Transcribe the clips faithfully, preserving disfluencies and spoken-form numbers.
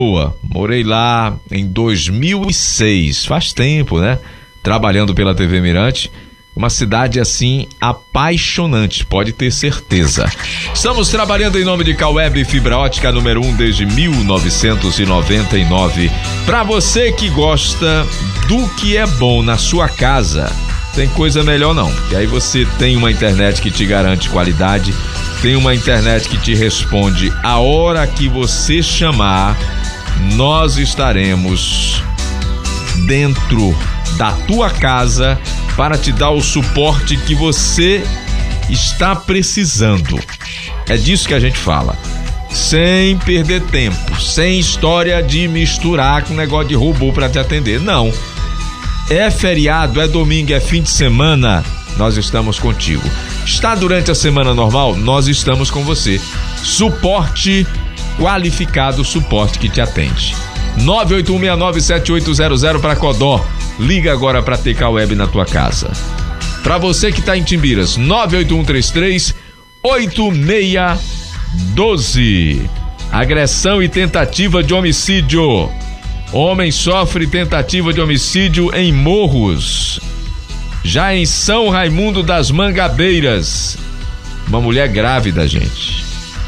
Boa, morei lá em dois mil e seis, faz tempo, né? Trabalhando pela T V Mirante. Uma cidade assim apaixonante, pode ter certeza. Estamos trabalhando em nome de Caueb Fibra Ótica número um desde mil novecentos e noventa e nove. Para você que gosta do que é bom na sua casa, tem coisa melhor não. E aí você tem uma internet que te garante qualidade, tem uma internet que te responde a hora que você chamar. Nós estaremos dentro da tua casa para te dar o suporte que você está precisando. É disso que a gente fala. Sem perder tempo, sem história de misturar com negócio de robô para te atender. Não. É feriado, é domingo, é fim de semana, nós estamos contigo. Está durante a semana normal, nós estamos com você. Suporte qualificado, suporte que te atende. nove oito um seis nove sete oito zero zero para Codó. Liga agora para ter Caueb na tua casa. Para você que está em Timbiras, nove oito um três três oito seis um dois. Agressão e tentativa de homicídio. Homem sofre tentativa de homicídio em Morros. Já em São Raimundo das Mangabeiras, uma mulher grávida, gente,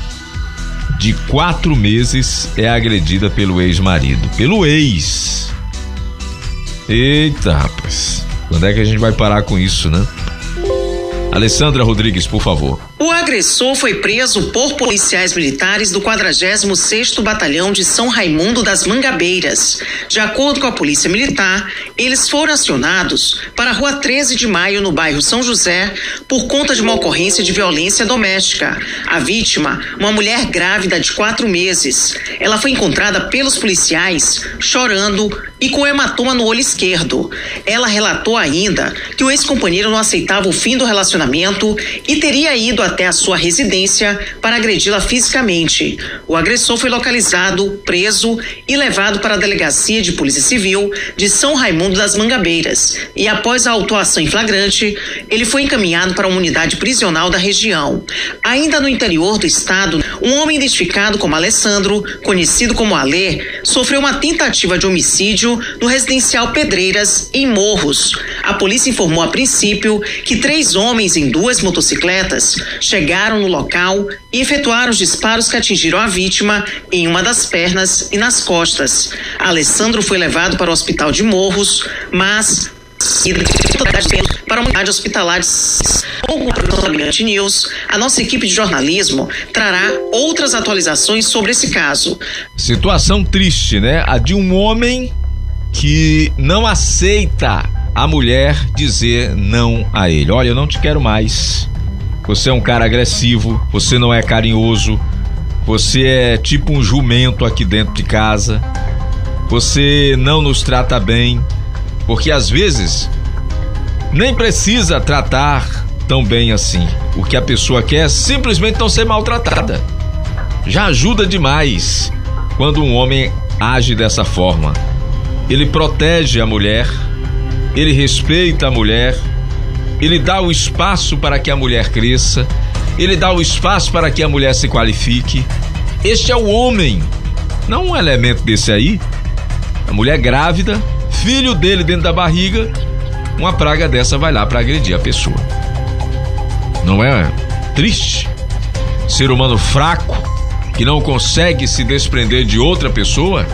de quatro meses, é agredida pelo ex-marido. Pelo ex. Eita, rapaz. Quando é que a gente vai parar com isso, né? Alessandra Rodrigues, por favor. O agressor foi preso por policiais militares do quadragésimo sexto Batalhão de São Raimundo das Mangabeiras. De acordo com a Polícia Militar, eles foram acionados para a Rua treze de Maio, no bairro São José, por conta de uma ocorrência de violência doméstica. A vítima, uma mulher grávida de quatro meses. Ela foi encontrada pelos policiais chorando e com hematoma no olho esquerdo. Ela relatou ainda que o ex-companheiro não aceitava o fim do relacionamento e teria ido até a sua residência para agredi-la fisicamente. O agressor foi localizado, preso e levado para a Delegacia de Polícia Civil de São Raimundo das Mangabeiras. E após a autuação em flagrante, ele foi encaminhado para uma unidade prisional da região. Ainda no interior do estado, um homem identificado como Alessandro, conhecido como Alê, sofreu uma tentativa de homicídio no residencial Pedreiras, em Morros. A polícia informou a princípio que três homens em duas motocicletas chegaram no local e efetuaram os disparos que atingiram a vítima em uma das pernas e nas costas. Alessandro foi levado para o hospital de Morros, mas para uma unidade hospitalar de com o programa Mirante News, a nossa equipe de jornalismo trará outras atualizações sobre esse caso. Situação triste, né? A de um homem que não aceita a mulher dizer não a ele. Olha, eu não te quero mais. Você é um cara agressivo, você não é carinhoso, você é tipo um jumento aqui dentro de casa, você não nos trata bem, porque às vezes nem precisa tratar tão bem assim. O que a pessoa quer é simplesmente não ser maltratada. Já ajuda demais quando um homem age dessa forma. Ele protege a mulher, ele respeita a mulher, ele dá o espaço para que a mulher cresça, ele dá o espaço para que a mulher se qualifique. Este é o homem, não um elemento desse aí. A mulher grávida, filho dele dentro da barriga, uma praga dessa vai lá para agredir a pessoa. Não é triste? Ser humano fraco, que não consegue se desprender de outra pessoa.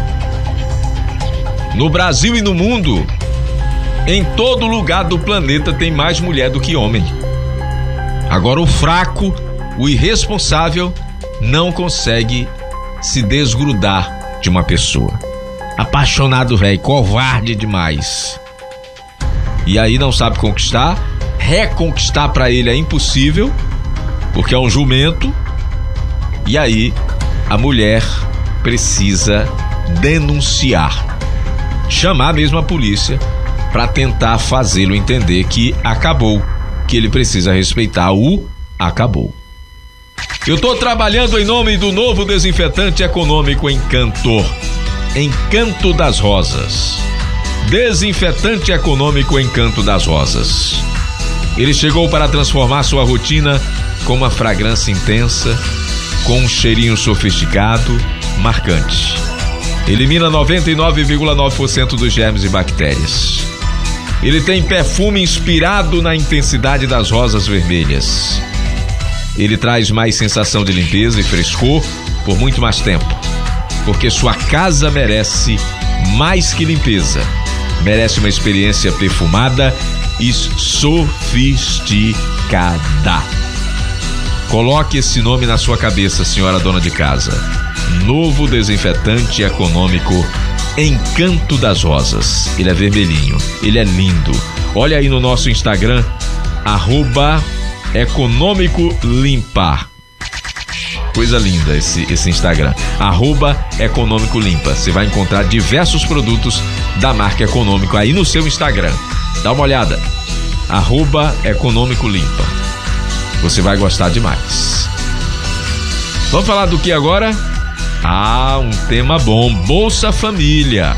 No Brasil e no mundo, em todo lugar do planeta tem mais mulher do que homem. Agora o fraco, o irresponsável, não consegue se desgrudar de uma pessoa. Apaixonado, velho, covarde demais. E aí não sabe conquistar, reconquistar pra ele é impossível, porque é um jumento. E aí a mulher precisa denunciar, chamar mesmo a polícia para tentar fazê-lo entender que acabou, que ele precisa respeitar o acabou. Eu tô trabalhando em nome do novo desinfetante econômico Encanto, Encanto das Rosas. Desinfetante econômico Encanto das Rosas. Ele chegou para transformar sua rotina com uma fragrância intensa, com um cheirinho sofisticado, marcante. Elimina noventa e nove vírgula nove por cento dos germes e bactérias. Ele tem perfume inspirado na intensidade das rosas vermelhas. Ele traz mais sensação de limpeza e frescor por muito mais tempo. Porque sua casa merece mais que limpeza. Merece uma experiência perfumada e sofisticada. Coloque esse nome na sua cabeça, senhora dona de casa. Novo desinfetante econômico Encanto das Rosas. Ele é vermelhinho, ele é lindo. Olha aí no nosso Instagram, arroba Econômico Limpa. Coisa linda esse, esse Instagram, arroba Econômico Limpa. Você vai encontrar diversos produtos da marca Econômico aí no seu Instagram. Dá uma olhada, arroba Econômico Limpa. Você vai gostar demais. Vamos falar do que agora? Ah, um tema bom, Bolsa Família.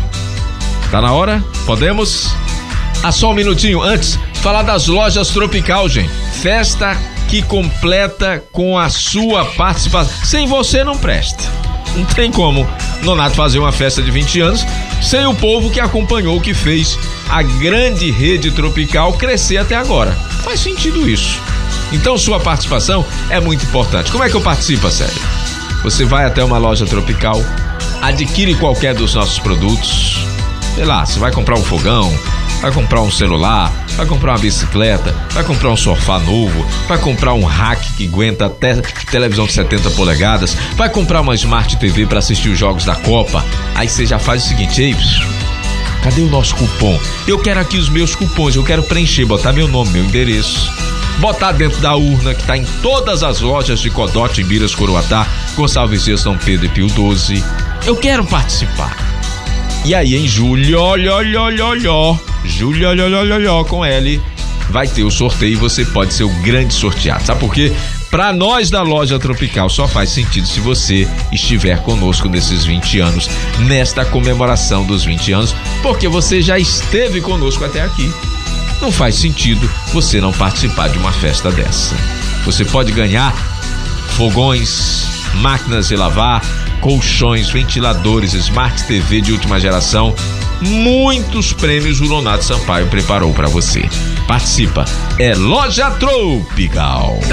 Tá na hora? Podemos? Ah, só um minutinho antes, falar das lojas Tropical, gente. Festa que completa com a sua participação. Sem você não presta. Não tem como Nonato fazer uma festa de vinte anos sem o povo que acompanhou o que fez a grande rede Tropical crescer até agora. Faz sentido isso. Então sua participação é muito importante. Como é que eu participo, sério? Você vai até uma loja Tropical, adquire qualquer dos nossos produtos. Sei lá, você vai comprar um fogão, vai comprar um celular, vai comprar uma bicicleta, vai comprar um sofá novo, vai comprar um rack que aguenta até televisão de setenta polegadas, vai comprar uma Smart T V para assistir os jogos da Copa. Aí você já faz o seguinte, ei, cadê o nosso cupom? Eu quero aqui os meus cupons, eu quero preencher, botar meu nome, meu endereço, botar dentro da urna que está em todas as lojas de Codote, Embiras, Coroatá, Gonçalves Dias, São Pedro e Pio doze. Eu quero participar. E aí em julho, olha, olha, olha, olha, julho, olha, olha, olha, olha, com L, vai ter o sorteio e você pode ser o grande sorteado. Sabe por quê? Para nós da loja Tropical só faz sentido se você estiver conosco nesses vinte anos, nesta comemoração dos vinte anos, porque você já esteve conosco até aqui. Não faz sentido você não participar de uma festa dessa. Você pode ganhar fogões, máquinas de lavar, colchões, ventiladores, Smart T V de última geração. Muitos prêmios o Nonato Sampaio preparou para você. Participa, é Loja Tropical.